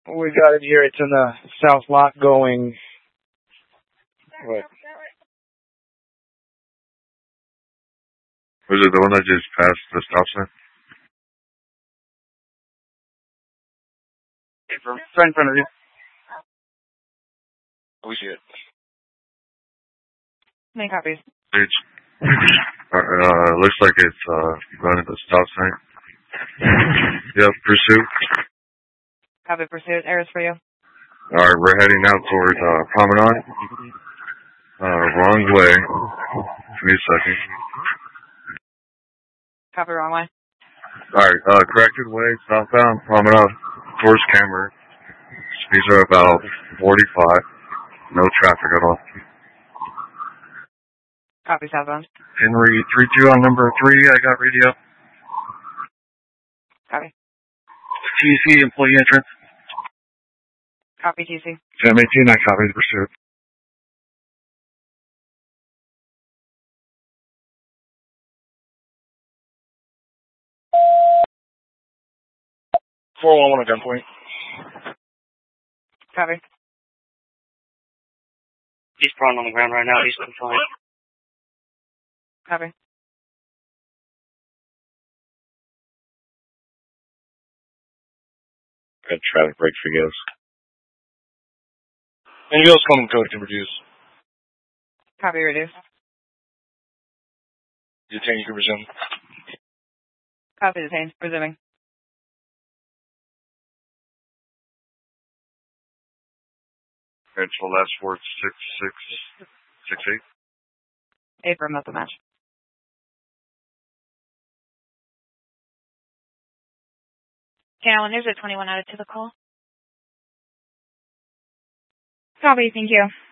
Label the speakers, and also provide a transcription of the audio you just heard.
Speaker 1: We got it here. It's in the south lot going. What?
Speaker 2: Was it the one that just passed the stop sign?
Speaker 1: Right in front of you.
Speaker 3: We see it.
Speaker 4: How many copies?
Speaker 2: Looks like it's running the stop sign. Yep, pursuit.
Speaker 4: Copy, pursuit. Errors for you.
Speaker 2: Alright, we're heading out towards Promenade. Wrong way. Give me a second.
Speaker 4: Copy, wrong way.
Speaker 2: Alright, corrected way, southbound, Promenade, towards Camera. Speeds are about 45. No traffic at all.
Speaker 4: Copy, southbound.
Speaker 2: Henry 32 on number 3, I got radio.
Speaker 4: Copy.
Speaker 2: TC, employee entrance.
Speaker 4: Copy, TC.
Speaker 2: 1018, I copy the pursuit.
Speaker 3: .411 at gunpoint.
Speaker 4: Copy.
Speaker 5: He's prone on the ground right now. He's confined.
Speaker 4: Copy.
Speaker 2: Got traffic break for you guys.
Speaker 3: Anything else coming code can reduce.
Speaker 4: Copy, reduce.
Speaker 3: Detain, you can resume.
Speaker 4: Copy, detain. Resuming.
Speaker 2: Control last word 6668.
Speaker 4: Affirm, that's a match.
Speaker 6: Channel 1, there's a 21 out of to the call.
Speaker 4: Copy, thank you.